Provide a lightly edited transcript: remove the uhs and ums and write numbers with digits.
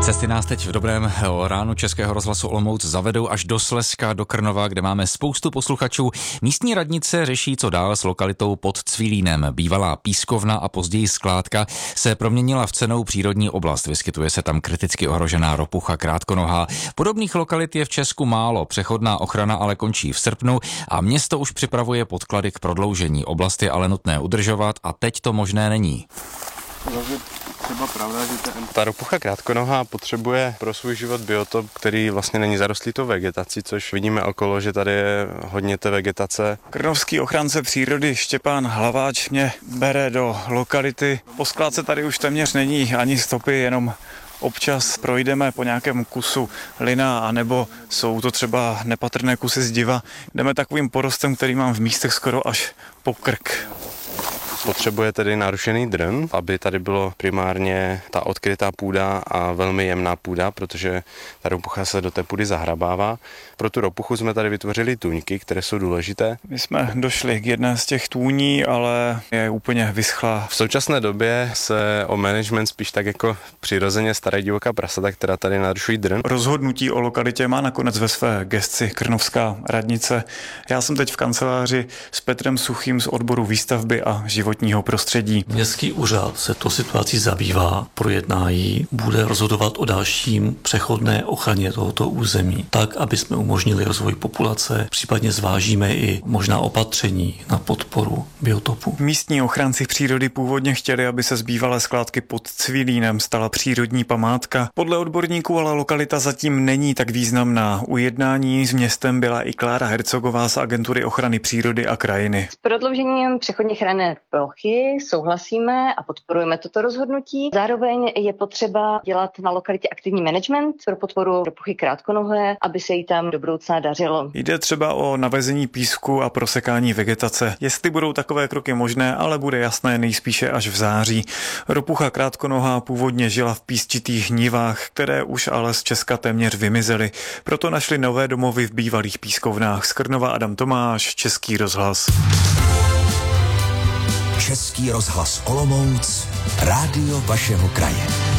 Cesty nás teď v dobrém ránu Českého rozhlasu Olomouc zavedou až do Slezska, do Krnova, kde máme spoustu posluchačů. Místní radnice řeší, co dál s lokalitou pod Cvilínem. Bývalá pískovna a později skládka se proměnila v cennou přírodní oblast. Vyskytuje se tam kriticky ohrožená ropucha krátkonohá. Podobných lokalit je v Česku málo. Přechodná ochrana ale končí v srpnu a město už připravuje podklady k prodloužení. Oblast je ale nutné udržovat a teď to možné není. Třeba pravda, že ta ropucha krátkonohá potřebuje pro svůj život biotop, který vlastně není zarostlý tou vegetací, což vidíme okolo, že tady je hodně té vegetace. Krnovský ochránce přírody Štěpán Hlaváč mě bere do lokality. Po skládce tady už téměř není ani stopy, jenom občas projdeme po nějakém kusu lina, anebo jsou to třeba nepatrné kusy zdiva. Jdeme takovým porostem, který mám v místech skoro až po krk. Potřebuje tedy narušený drn, aby tady bylo primárně ta odkrytá půda a velmi jemná půda, protože ta ropucha se do té půdy zahrabává. Pro tu ropuchu jsme tady vytvořili tůňky, které jsou důležité. My jsme došli k jedné z těch tůní, ale je úplně vyschlá. V současné době se o management spíš tak jako přirozeně staré divoká prasata, která tady narušují drn. Rozhodnutí o lokalitě má nakonec ve své gesci Krnovská radnice. Já jsem teď v kanceláři s Petrem Suchým z odboru výstavby a životního prostředí. Městský úřad se to situací zabývá, projedná ji, bude rozhodovat o dalším přechodné ochraně tohoto území, tak, aby jsme umožnili rozvoj populace, případně zvážíme i možná opatření na podporu biotopu. Místní ochránci přírody původně chtěli, aby se z bývalé skládky pod Cvilínem stala přírodní památka. Podle odborníků ale lokalita zatím není tak významná. U jednání s městem byla i Klára Hercogová z Agentury ochrany přírody a krajiny. S prodloužením přechodně chráněné plochy souhlasíme a podporujeme toto rozhodnutí. Zároveň je potřeba dělat na lokalitě aktivní management pro podporu ropuchy krátkonohé, aby se jí tam do budoucna dařilo. Jde třeba o navezení písku a prosekání vegetace. Jestli budou takové kroky možné, ale bude jasné nejspíše až v září. Ropucha krátkonohá původně žila v písčitých nivách, které už ale z Česka téměř vymizely. Proto našli nové domovy v bývalých pískovnách. Z Krnova Adam Tomáš, Český rozhlas. Český rozhlas Olomouc, rádio vašeho kraje.